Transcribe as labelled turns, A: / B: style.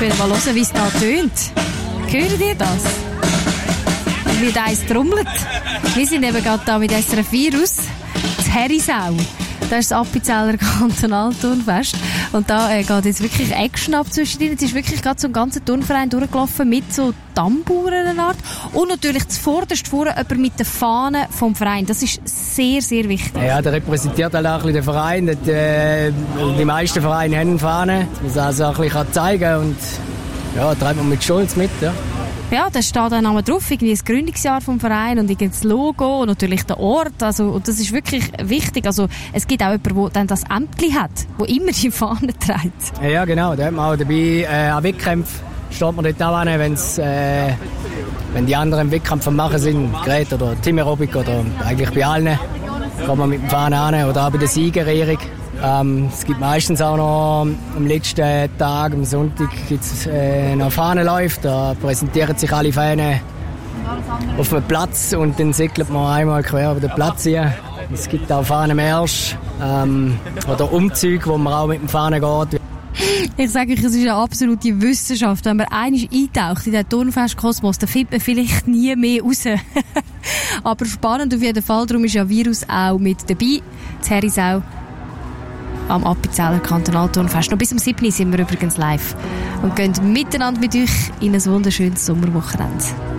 A: können mal hören, wie es da tönt. Hört ihr das? Wie da eins trommelt. Wir sind eben gerade da mit SRF Virus, das Herisau. Das ist das Appenzeller Kantonalturnfest. Und da geht jetzt wirklich Action ab zwischendrin. Jetzt ist wirklich gerade so ein ganzer Turnverein durchgelaufen mit so Tamburen einer Art. Und natürlich zuvorderst vorne jemand mit der Fahne vom Verein. Das ist sehr, sehr wichtig.
B: Ja, der repräsentiert halt auch ein bisschen den Verein. Die meisten Vereine haben eine Fahne. Das man also auch ein bisschen zeigen kann. Und ja, treibt man mit Stolz mit. Ja.
A: Ja, da steht ein Name drauf, irgendwie das Gründungsjahr vom Verein und das Logo und natürlich der Ort. Also, und das ist wirklich wichtig. Also, es gibt auch jemanden, der dann das Ämtli hat, der immer die Fahne trägt.
B: Ja, genau. Da hat man auch dabei an Wettkämpfen steht man dort auch an, wenn die anderen im Wettkampf am Machen sind, Gerät oder Team Aerobic oder eigentlich bei allen, kommt man mit dem Fahne an oder auch bei der Siegerehrung. Es gibt meistens auch noch am letzten Tag, am Sonntag, gibt's noch Fahnenläufe. Da präsentieren sich alle Fahnen auf einem Platz und dann segelt man einmal quer über den Platz hier. Es gibt auch Fahnenmärsche oder Umzüge, wo man auch mit dem Fahnen geht.
A: Ich sage euch, es ist eine absolute Wissenschaft. Wenn man einmal eintaucht in den Turnfest-Kosmos, dann findet man vielleicht nie mehr raus. Aber spannend auf jeden Fall, darum ist ja Virus auch mit dabei. Das Herisau am Appenzeller Kantonalturnfest. Noch bis zum 7. sind wir übrigens live und gehen miteinander mit euch in ein wunderschönes Sommerwochenende.